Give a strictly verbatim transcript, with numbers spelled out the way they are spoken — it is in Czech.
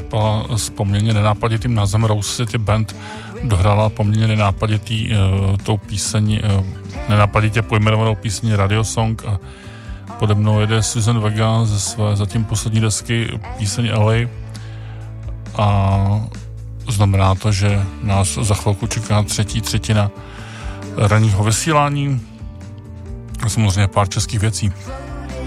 vyspala s poměrně nenápaditým názvem Rose City Band, dohrála poměrně nenápaditý uh, tou píseň, uh, nenápaditě pojmenovanou píseň Radio Song a pode mnou jede Susan Vega ze své zatím poslední desky píseň L A a znamená to, že nás za chvilku čeká třetí třetina ranního vysílání a samozřejmě pár českých věcí.